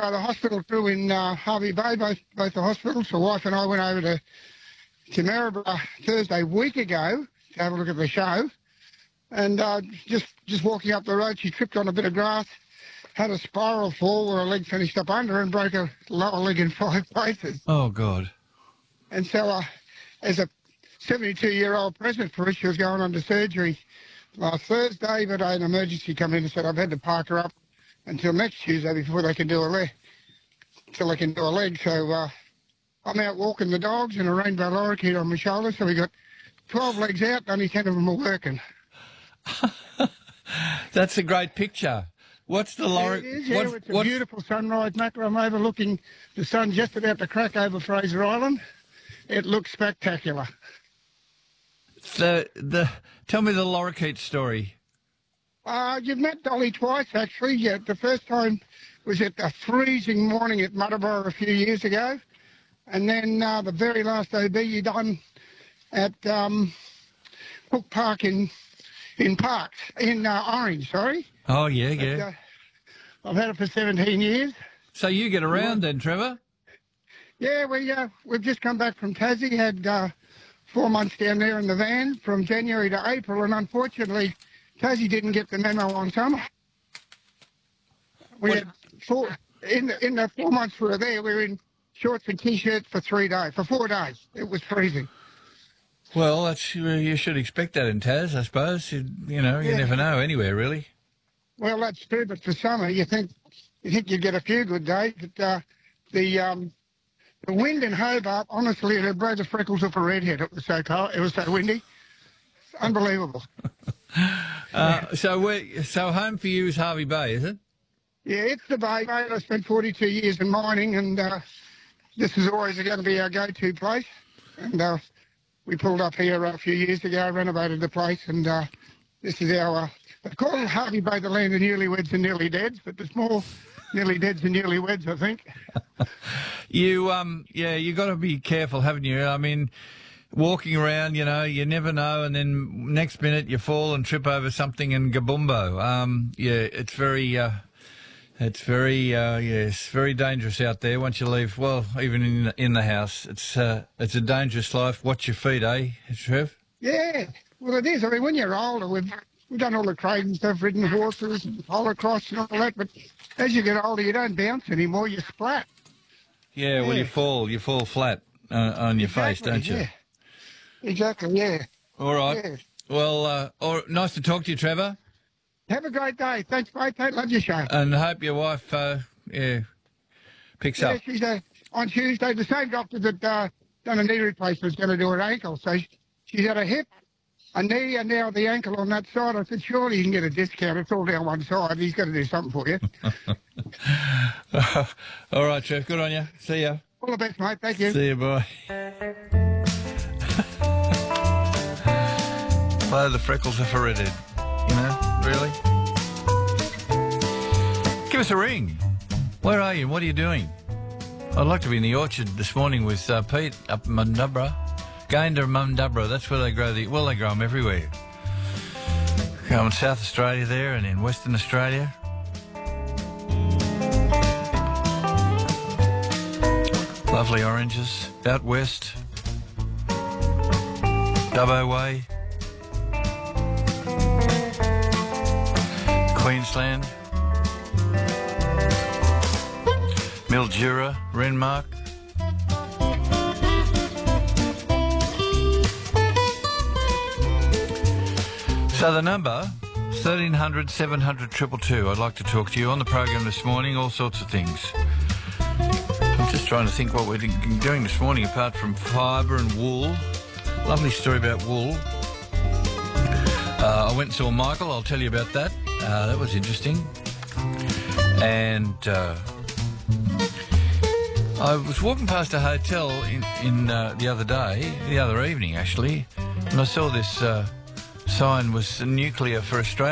the hospital crew in Harvey Bay, both the hospitals. The wife and I went over to Maryborough Thursday week ago to have a look at the show. And just walking up the road, she tripped on a bit of grass, had a spiral fall where her leg finished up under and broke her lower leg in 5 places. Oh, God. And so as a 72-year-old present for her, she was going under surgery last Thursday, but an emergency come in and said I've had to park her up until next Tuesday before they can do a leg. So I'm out walking the dogs and a rainbow lorikeet on my shoulder, so we got 12 legs out, only 10 of them are working. That's a great picture. What's the lorikeet? It is, yeah. It's a beautiful sunrise macro. I'm overlooking the sun just about to crack over Fraser Island. It looks spectacular. Tell me the lorikeet story. You've met Dolly twice, actually. Yeah, the first time was at a freezing morning at Muddaborough a few years ago. And then the very last OB you done at Hook Park in Orange, sorry. Oh, yeah. But, I've had it for 17 years. So you get around then, Trevor? Yeah, we've just come back from Tassie, had 4 months down there in the van from January to April, and unfortunately, Tassie didn't get the memo on summer. We had in the 4 months we were there, we were in shorts and T-shirts for 4 days. It was freezing. Well, you should expect that in Tas, I suppose. You never know anywhere, really. Well, that's true, but for summer, you think you'd get a few good days, but the wind in Hobart, honestly, it broke the freckles off a redhead. It was so cold. It was so windy. It's unbelievable. So home for you is Harvey Bay, is it? Yeah, it's the Bay, mate. I spent 42 years in mining, and this is always going to be our go-to place. And we pulled up here a few years ago, renovated the place, and this is our... They call Harvey Bay the land of newlyweds and nearly deads, but there's more nearly deads than newlyweds, I think. You got to be careful, haven't you? I mean, walking around, you never know, and then next minute you fall and trip over something and gaboombo. It's very dangerous out there once you leave. Well, even in the house, it's a dangerous life. Watch your feet, eh, Trev? Yeah, well, it is. I mean, when you're older, we've done all the trade and stuff, ridden horses and holocross and all that, but as you get older, you don't bounce anymore, you splat. Yeah, well, you fall flat on your face, don't you? Yeah. Exactly, yeah. All right. Yeah. Well, nice to talk to you, Trevor. Have a great day. Thanks, mate. Love your show. And hope your wife, picks up. Yeah, she's on Tuesday. The same doctor that done a knee replacement is going to do her ankle. So she's had a hip, a knee, and now the ankle on that side. I said, surely you can get a discount. It's all down one side. He's got to do something for you. All right, Trev. Good on you. See ya. All the best, mate. Thank you. See you, bye. Well, the freckles are forehead. Really? Give us a ring. Where are you? What are you doing? I'd like to be in the orchard this morning with Pete up in Mundubbera. Going to Mundubbera, that's where they grow they grow them everywhere. Go in South Australia there and in Western Australia. Lovely oranges. Out west. Dubbo Way. Queensland, Mildura, Renmark. So the number, 1300 700 222. I'd like to talk to you on the program this morning, all sorts of things. I'm just trying to think what we're doing this morning apart from fibre and wool. Lovely story about wool. I went and saw Michael, I'll tell you about that. That was interesting. And I was walking past a hotel in the other evening actually, and I saw this sign was nuclear for Australia.